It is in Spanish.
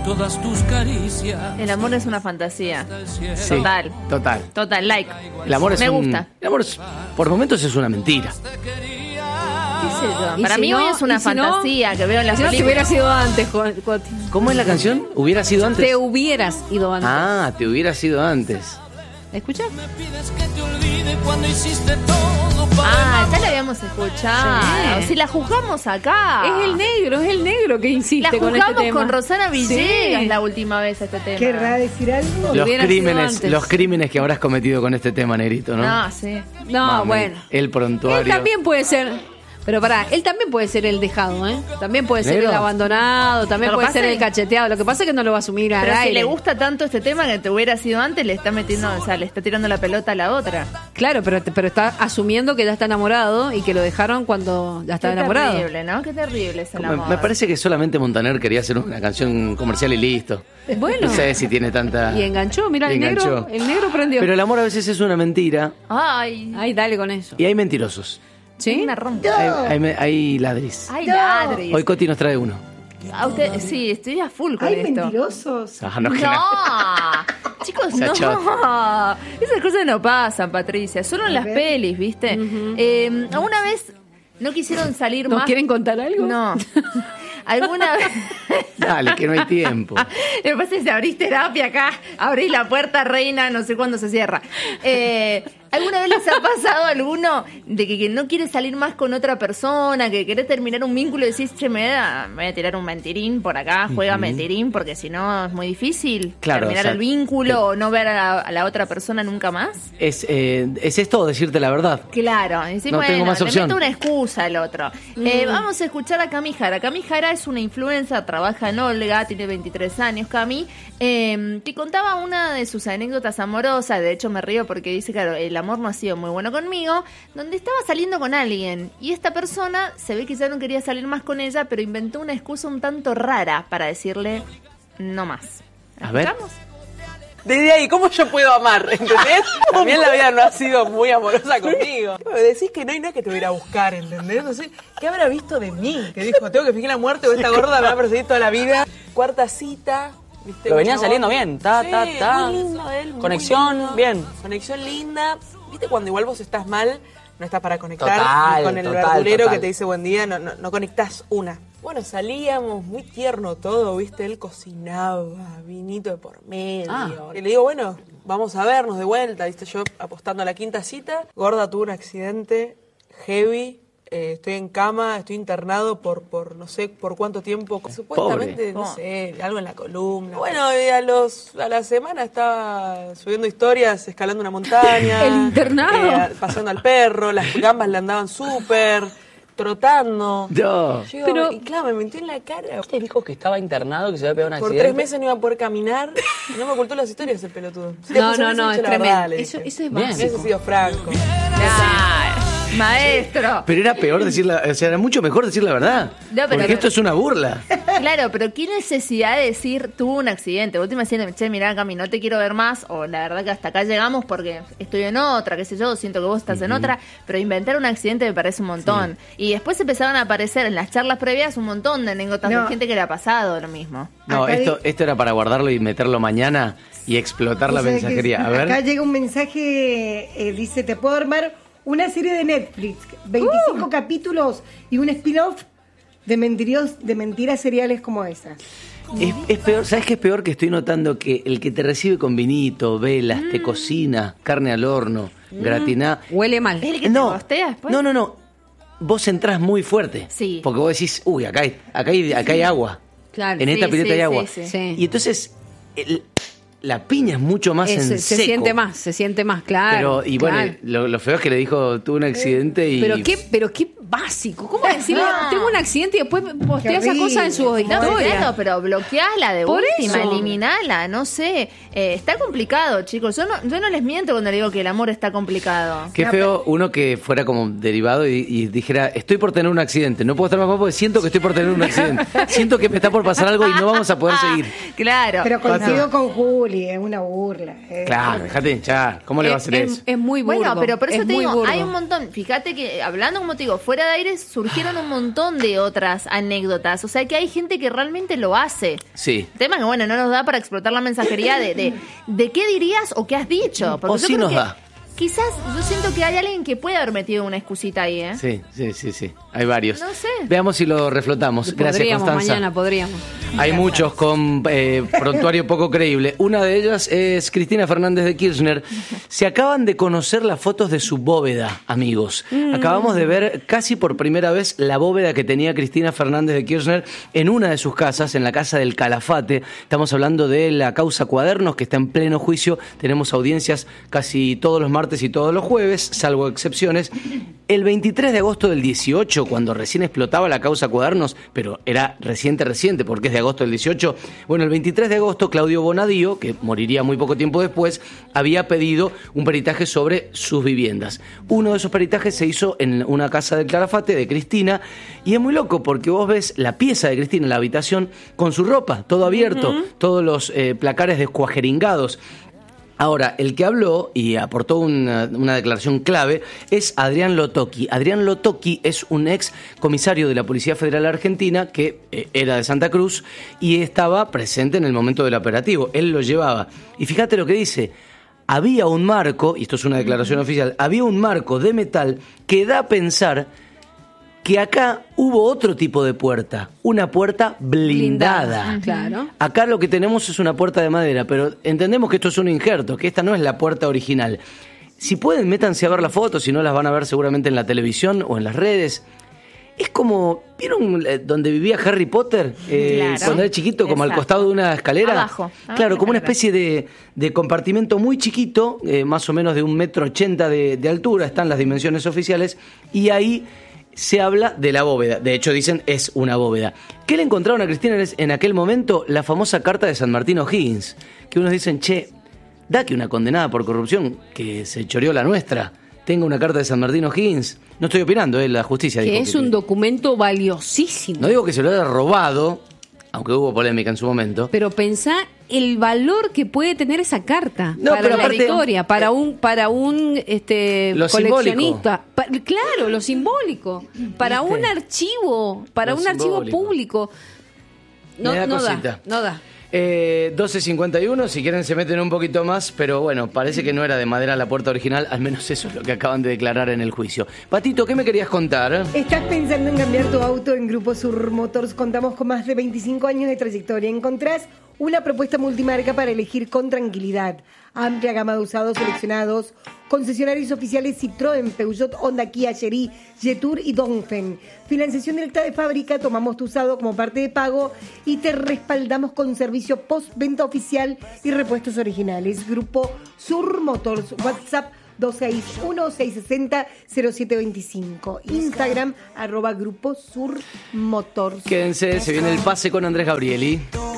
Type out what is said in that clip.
todas tus caricias. El amor es una fantasía. Sí, total. Like. El amor es Me gusta. El amor por momentos es una mentira. ¿Qué sé yo? Y Para si mí no, hoy es una y si no, fantasía que veo en las Si no, te películas. hubiera sido antes, Coti. ¿Cómo es la canción? ¿Hubiera sido antes? Te hubieras ido antes. Ah, te hubiera sido antes. ¿Escuchás? Me pides que te olvide cuando hiciste todo para Ah, ya la habíamos escuchado. Sí. Si la juzgamos acá. Es el negro que La insiste con este juzgamos tema. con Rosana Villegas Sí. la última vez este tema. ¿Querrá decir algo? Los crímenes que habrás cometido con este tema, Negrito, ¿no? No, sí. No, Mami, bueno. El prontuario. Él también puede ser. Pero pará, él también puede ser el dejado, ¿eh? También puede ser ¿Negro? el abandonado, también Lo que puede pasa ser el es- cacheteado. Lo que pasa es que no lo va a asumir al Pero si aire. le gusta tanto este tema que te hubiera sido antes, le está metiendo, o sea, le está tirando la pelota a la otra. Claro, pero está asumiendo que ya está enamorado y que lo dejaron cuando ya estaba Qué enamorado. terrible, ¿no? Qué terrible es el Me, amor. me parece que solamente Montaner quería hacer una canción comercial y listo. Bueno. No sé si tiene tanta... Y enganchó, mira, Y el negro prendió. Pero el amor a veces es una mentira Ay, Ay, dale con eso. y hay mentirosos. ¿Sí? una rompa. Hay ladris. Ay, ladris. Hoy Coti nos trae uno. A usted, sí, estoy a full con Hay esto. mentirosos. Ah, no, que no. Chicos, Esa no. chota. Esas cosas no pasan, Patricia. Solo en las ver. pelis, ¿viste? ¿Alguna vez no quisieron salir ¿Nos más? quieren contar algo? No. ¿Alguna vez? Dale, que no hay tiempo. Lo que pasa es que abrís terapia acá, abrís la puerta, reina, no sé cuándo se cierra. ¿Alguna vez les ha pasado alguno de que no quiere salir más con otra persona, que querés terminar un vínculo y decís, che, me voy a tirar un mentirín por acá, juega mentirín, porque si no es muy difícil Claro, terminar o sea, el vínculo o no ver a la otra persona nunca más? ¿Es esto o decirte la verdad? Claro, decís, No bueno, tengo más le opción. meto una excusa al otro. Vamos a escuchar a Cami Jara. Cami Jara es una influencer, trabaja en Olga, tiene 23 años, Cami, que contaba una de sus anécdotas amorosas. De hecho, me río porque dice, claro, el amor no ha sido muy bueno conmigo, donde estaba saliendo con alguien y esta persona se ve que ya no quería salir más con ella, pero inventó una excusa un tanto rara para decirle no más. A ver. ¿Escuchamos? Desde ahí, ¿cómo yo puedo amar? ¿Entendés? También la vida no ha sido muy amorosa conmigo. Me decís que no hay nada que te voy a ir a buscar, ¿entendés? No sé, ¿qué habrá visto de mí? Que dijo, tengo que fingir la muerte o esta gorda me va a perseguir toda la vida. Cuarta cita. ¿Viste? Pero venían Un saliendo chabón. bien, ta, Sí, ta, ta. muy lindo él, muy Conexión, lindo. bien. Conexión linda. ¿Viste cuando igual vos estás mal, no estás para conectar? Total, Y con el total, verdulero total. que te dice buen día, no conectás una. Bueno, salíamos, muy tierno todo, ¿viste? Él cocinaba, vinito de por medio. Y le digo, bueno, vamos a vernos de vuelta, ¿viste? Yo apostando a la quinta cita. Gorda tuvo un accidente heavy. Estoy en cama, estoy internado por no sé por cuánto tiempo. Supuestamente, no sé, algo en la columna. Bueno, a la semana estaba subiendo historias, escalando una montaña. El internado. Pasando al perro, las gambas le andaban súper, trotando. No. Yo digo, y claro, me metió en la cara. Te dijo que estaba internado, que se había pegado un Por accidente. 3 meses no iba a poder caminar. Y no me ocultó las historias el pelotudo. No, Después no, hubiese es dicho la verdad, tremendo. le Eso dije. es Bien. básico. Hubiese sido franco. Maestro. Pero era peor o sea, era mucho mejor decir la verdad. No, pero- porque esto es una burla. Claro, pero qué necesidad de decir tuvo un accidente. Vos te imaginas, che, mirá, Cami, no te quiero ver más, o la verdad que hasta acá llegamos porque estoy en otra, qué sé yo, siento que vos estás en otra, pero inventar un accidente me parece un montón. Y después empezaron a aparecer en las charlas previas un montón de anécdotas de gente que le ha pasado lo mismo. No, Acá esto era para guardarlo y meterlo mañana y explotar la O sea que mensajería. A Acá ver. llega un mensaje, dice, te puedo armar una serie de Netflix, 25 capítulos y un spin-off de mentiras seriales como esa. Es peor, ¿sabes qué es peor? Que estoy notando que el que te recibe con vinito, velas, te cocina, carne al horno, gratiná. Huele mal. ¿Es el que te postea después? No. Vos entrás muy fuerte. Sí. Porque vos decís, uy, acá hay agua. Claro. En esta Sí, pileta sí, hay agua. sí. Sí. Y entonces la piña es mucho más en Se seco. siente más, claro. Pero, y bueno, claro. lo feo es que le dijo, tuve un accidente y... Pero qué básico. ¿Cómo decirle, tengo un accidente y después postea esas cosas en su No, historia? claro, pero bloqueala de Por última, eso. eliminala, no sé. Está complicado, chicos. Yo no les miento cuando le digo que el amor está complicado. Qué feo uno que fuera como derivado y dijera, estoy por tener un accidente, no puedo estar más porque siento que estoy por tener un accidente, siento que me está por pasar algo y no vamos a poder seguir. Claro. Pero coincido con Juli, es una burla. Claro, dejate de hinchar. ¿Cómo le va a hacer eso? Es muy burdo. Bueno, pero por eso es te muy digo, burdo. hay un montón. Fíjate que hablando, como te digo, fuera de aire surgieron un montón de otras anécdotas. O sea que hay gente que realmente lo hace. Sí. El tema es que, bueno, no nos da para explotar la mensajería de qué dirías o qué has dicho. Porque O yo sí creo nos que da. quizás yo siento que hay alguien que puede haber metido una excusita ahí, ¿eh? Sí. Hay varios. No sé. Veamos si lo reflotamos. Gracias, Podríamos, Constanza. mañana podríamos. Hay muchos con prontuario poco creíble. Una de ellas es Cristina Fernández de Kirchner. Se acaban de conocer las fotos de su bóveda, amigos. Acabamos de ver casi por primera vez la bóveda que tenía Cristina Fernández de Kirchner en una de sus casas, en la casa del Calafate. Estamos hablando de la causa Cuadernos, que está en pleno juicio. Tenemos audiencias casi todos los martes y todos los jueves, salvo excepciones. El 23 de agosto del 18, cuando recién explotaba la causa Cuadernos, pero era reciente, porque es de agosto del 18, bueno, el 23 de agosto Claudio Bonadío, que moriría muy poco tiempo después, había pedido un peritaje sobre sus viviendas. Uno de esos peritajes se hizo en una casa del Calafate de Cristina, y es muy loco porque vos ves la pieza de Cristina en la habitación con su ropa, todo abierto, todos los placares descuajeringados. Ahora, el que habló y aportó una declaración clave es Adrián Lotocchi. Adrián Lotocchi es un ex comisario de la Policía Federal Argentina que era de Santa Cruz y estaba presente en el momento del operativo. Él lo llevaba. Y fíjate lo que dice. Había un marco, y esto es una declaración oficial, había un marco de metal que da a pensar que acá hubo otro tipo de puerta, una puerta blindada. Claro. Acá lo que tenemos es una puerta de madera, pero entendemos que esto es un injerto, que esta no es la puerta original. Si pueden, métanse a ver las fotos, si no las van a ver seguramente en la televisión o en las redes. Es como, ¿vieron donde vivía Harry Potter? Claro. Cuando era chiquito, como al Exacto. costado de una escalera. Abajo. Claro, como una escalera. especie de compartimento muy chiquito, más o menos de 1,80 m de altura, están las dimensiones oficiales, y ahí se habla de la bóveda. De hecho, dicen, es una bóveda. ¿Qué le encontraron a Cristina en aquel momento? La famosa carta de San Martín O'Higgins. Que unos dicen, che, da que una condenada por corrupción, que se choreó la nuestra, tenga una carta de San Martín O'Higgins. No estoy opinando, la justicia Que dijo es un documento valiosísimo. No digo que se lo haya robado, aunque hubo polémica en su momento. Pero pensá el valor que puede tener esa carta No, para pero la aparte, historia, para un lo coleccionista. Claro, lo simbólico. Para ¿Viste? un archivo, para Lo un archivo simbólico. público. No, Me da no cosita. da, no da. 12:51, si quieren se meten un poquito más, pero bueno, parece que no era de madera la puerta original, al menos eso es lo que acaban de declarar en el juicio. Patito, ¿qué me querías contar? ¿Estás pensando en cambiar tu auto? En Grupo Sur Motors contamos con más de 25 años de trayectoria. Encontrás una propuesta multimarca para elegir con tranquilidad. Amplia gama de usados seleccionados, concesionarios oficiales Citroën, Peugeot, Honda, Kia, Chery, Jetour y Dongfeng. Financiación directa de fábrica, tomamos tu usado como parte de pago y te respaldamos con servicio postventa oficial y repuestos originales. Grupo Sur Motors, WhatsApp 261-660-0725. Instagram, @Grupo Sur Motors. Quédense, se viene el pase con Andrés Gabrieli.